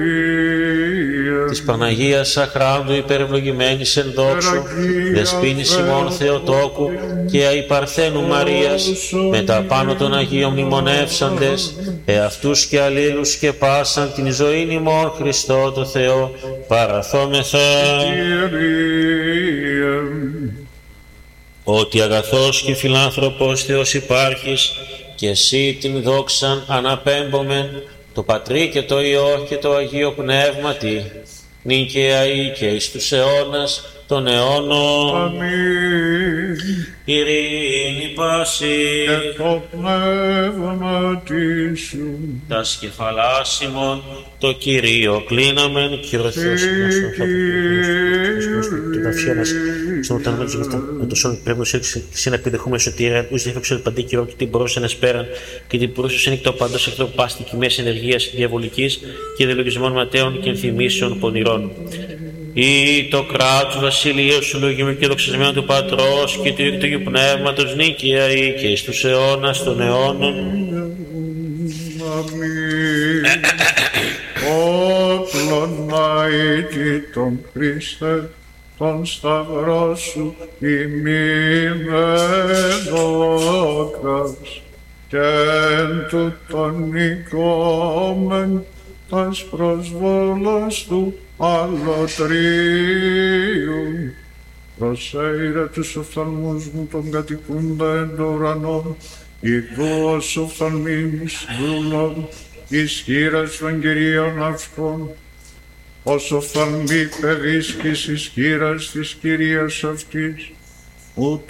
της Παναγίας Αχράντου υπερευλογημένης εν δόξου, δεσποίνης ημών Θεοτόκου και αϊπαρθένου Μαρίας, με τα πάνω των Αγίων μνημονεύσαντες, εαυτούς και αλλήλους και πάσαν την ζωήν ημών Χριστό το Θεό, παραθόμεθα. Ότι αγαθός και φιλάνθρωπος Θεός υπάρχεις, και εσύ την δόξαν αναπέμπομεν, το Πατρί και το Υιό και το Αγίο Πνεύματι, νίκαια ή και εις τους αιώνας των αιώνων. Αμήν. Ειρήνη πάση Και το πνεύμα σου. τας κεφαλάσιμων το Κυρίο κλείναμεν και ο Θεός και τα φιέρας στον ουτανμένο με το σώμα πρέπει να σε να επιδεχούμε σωτήρα ούς διέφεξε παντή καιρό και την μπορούσε να σπέραν και την μπορούσε να νύκτω παντός εκτροπάστη μέσης ενεργείας διαβολικής και διαλογισμών ματέων και ενθυμίσεων πονηρών. Ή το κράτος βασιλείου σου λογιμή και δοξασμένο του Πατρός και του Ικτωγιου Πνεύματος νίκαια ή και εις τους αιώνας των αιώνων. Αμήν. Όπλον αήτη τον Χριστέ, τον σταυρό σου ημί με δόκας, και εν τούτον νικόμεν τας προσβόλας του αλωτρίου. Προσέειρε τους οφθαλμούς μου των κατοικούντα εν το ουρανό, ηγδούος οφθαλμής δούλων, ισχύρας των Κυρίων αυτών, ως οφθαλμή παιδίσκης ισχύρας της Κυρίας αυτής, ούτω